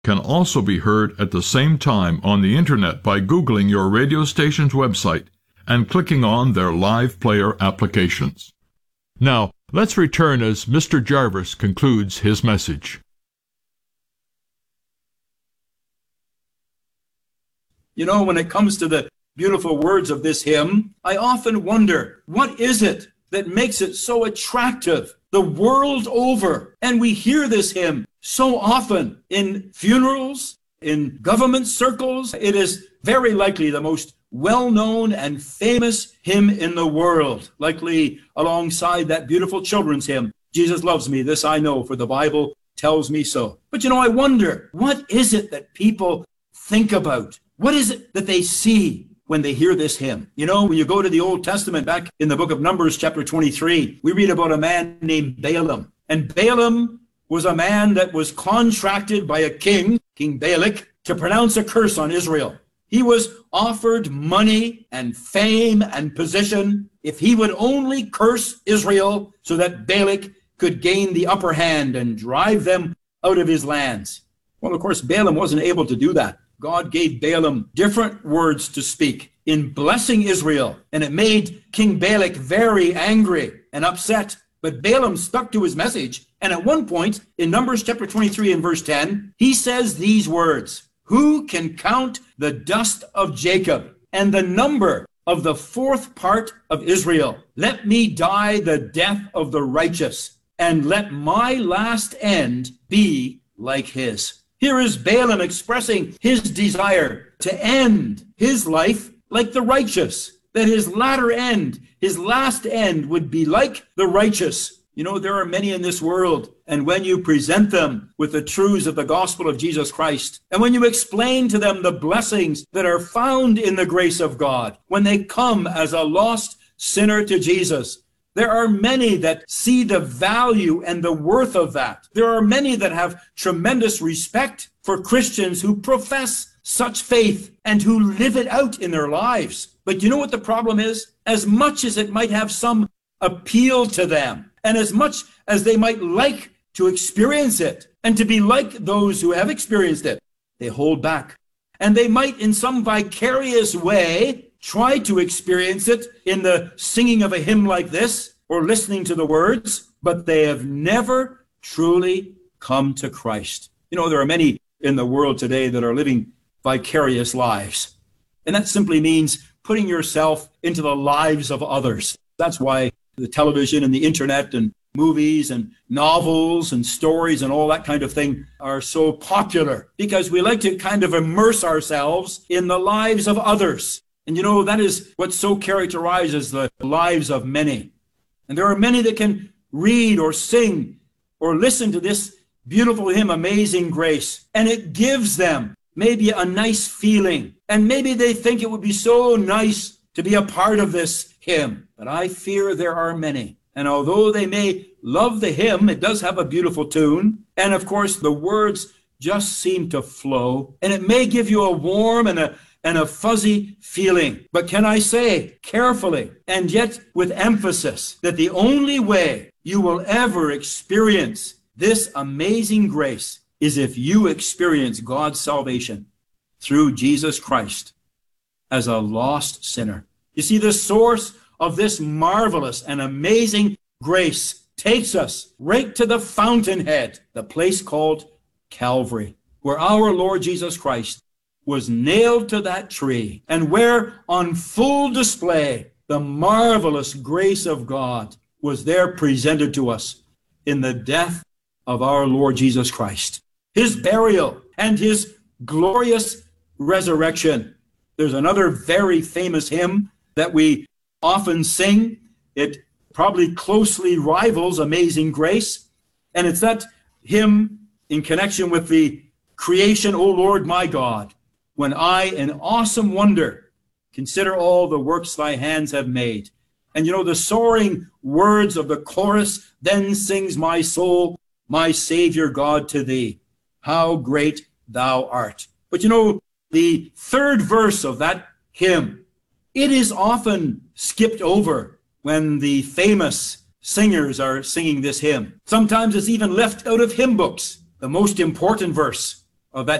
can also be heard at the same time on the internet by Googling your radio station's website and clicking on their live player applications. Now, let's return as Mr. Jarvis concludes his message. You know, when it comes to the beautiful words of this hymn, I often wonder, what is it that makes it so attractive the world over? And we hear this hymn so often in funerals, in government circles. It is very likely the most well-known and famous hymn in the world, likely alongside that beautiful children's hymn, Jesus Loves Me, This I Know, for the Bible tells me so. But you know, I wonder, what is it that people think about? What is it that they see when they hear this hymn? You know, when you go to the Old Testament, back in the book of Numbers, chapter 23, we read about a man named Balaam. And Balaam was a man that was contracted by a king, King Balak, to pronounce a curse on Israel. He was offered money and fame and position if he would only curse Israel so that Balak could gain the upper hand and drive them out of his lands. Well, of course, Balaam wasn't able to do that. God gave Balaam different words to speak in blessing Israel, and it made King Balak very angry and upset. But Balaam stuck to his message, and at one point in Numbers chapter 23 and verse 10, he says these words, "Who can count the dust of Jacob and the number of the fourth part of Israel? Let me die the death of the righteous, and let my last end be like his." Here is Balaam expressing his desire to end his life like the righteous, that his latter end, his last end, would be like the righteous. You know, there are many in this world, and when you present them with the truths of the gospel of Jesus Christ, and when you explain to them the blessings that are found in the grace of God, when they come as a lost sinner to Jesus, there are many that see the value and the worth of that. There are many that have tremendous respect for Christians who profess such faith and who live it out in their lives. But you know what the problem is? As much as it might have some appeal to them, and as much as they might like to experience it and to be like those who have experienced it, they hold back. And they might, in some vicarious way, try to experience it in the singing of a hymn like this or listening to the words, but they have never truly come to Christ. You know, there are many in the world today that are living vicarious lives. And that simply means putting yourself into the lives of others. That's why the television and the internet and movies and novels and stories and all that kind of thing are so popular, because we like to kind of immerse ourselves in the lives of others. And you know, that is what so characterizes the lives of many. And there are many that can read or sing or listen to this beautiful hymn, Amazing Grace, and it gives them maybe a nice feeling. And maybe they think it would be so nice to be a part of this hymn. But I fear there are many. And although they may love the hymn, it does have a beautiful tune. And of course, the words just seem to flow. And it may give you a warm and a fuzzy feeling. But can I say carefully and yet with emphasis that the only way you will ever experience this amazing grace is if you experience God's salvation through Jesus Christ as a lost sinner. You see, the source of this marvelous and amazing grace takes us right to the fountainhead, the place called Calvary, where our Lord Jesus Christ was nailed to that tree, and where on full display the marvelous grace of God was there presented to us in the death of our Lord Jesus Christ, his burial, and his glorious resurrection. There's another very famous hymn that we often sing. It probably closely rivals Amazing Grace, and it's that hymn in connection with the creation, O Lord my God, when I, in awesome wonder, consider all the works thy hands have made. And you know, the soaring words of the chorus, then sings my soul, my Savior God, to thee. How great thou art. But you know, the third verse of that hymn, it is often skipped over when the famous singers are singing this hymn. Sometimes it's even left out of hymn books. The most important verse of that